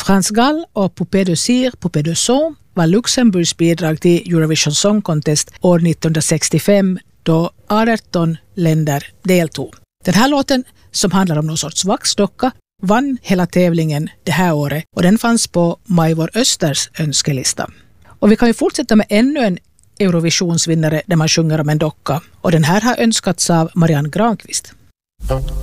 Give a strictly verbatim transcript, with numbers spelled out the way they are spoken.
France Gall och Poupée de Cire, Poupée de Son var Luxemburgs bidrag till Eurovision Song Contest år nittonhundrasextiofem då arton länder deltog. Den här låten, som handlar om någon sorts vaxdocka, vann hela tävlingen det här året och den fanns på Majvor Östers önskelista. Och vi kan ju fortsätta med ännu en Eurovisionsvinnare där man sjunger om en docka och den här har önskats av Marianne Granqvist.